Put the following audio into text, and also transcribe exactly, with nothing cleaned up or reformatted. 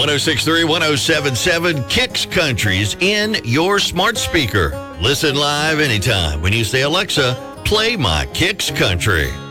oh six three, ten seventy-seven, Kicks Country's in your smart speaker. Listen live anytime when you say, Alexa, play my Kicks Country.